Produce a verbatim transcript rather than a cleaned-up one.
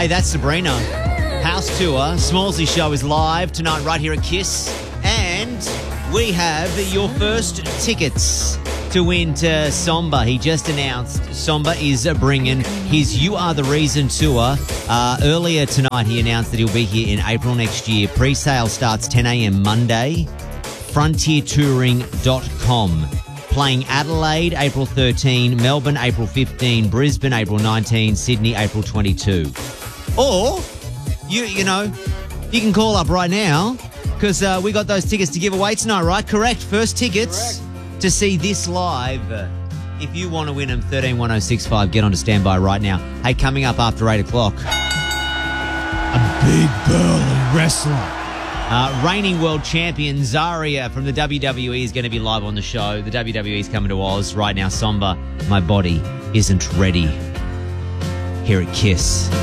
Hey, that's Sabrina. House tour. Smallsy show is live tonight right here at Kiss. And we have your first tickets to win to Somba. He just announced Somba is bringing his You Are The Reason tour. Uh, earlier tonight, he announced that he'll be here in April next year. Pre-sale starts ten a.m. Monday. frontier touring dot com. Playing Adelaide, April thirteenth, Melbourne, April fifteenth, Brisbane, April nineteenth, Sydney, April twenty-second. Or, you you know, you can call up right now because uh, we got those tickets to give away tonight, right? Correct. First tickets Correct. to see this live. If you want to win them, thirteen one oh six five, get on to standby right now. Hey, coming up after eight o'clock. A big burly wrestler. Uh, reigning world champion Zarya from the W W E is going to be live on the show. The W W E is coming to Oz right now. Somba, my body isn't ready. Here at Kiss.